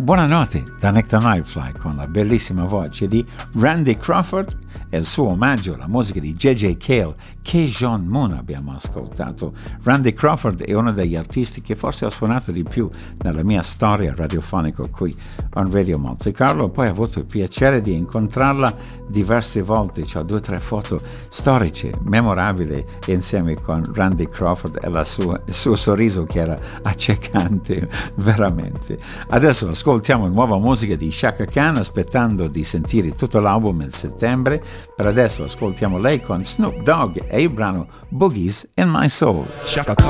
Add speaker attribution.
Speaker 1: Buonanotte da Nick the Nightfly con la bellissima voce di Randy Crawford e il suo omaggio alla musica di J.J. Cale, Keijon Moon abbiamo ascoltato. Randy Crawford è uno degli artisti che forse ho suonato di più nella mia storia radiofonica qui on Radio Monte Carlo, poi ho avuto il piacere di incontrarla diverse volte, ho 2 o 3 foto storiche, memorabili insieme con Randy Crawford e il suo sorriso che era accecante veramente. Adesso ascoltiamo nuova musica di Chaka Khan, aspettando di sentire tutto l'album in settembre. Per adesso ascoltiamo lei con Snoop Dogg e il brano Boogies in My Soul.
Speaker 2: Chaka Khan.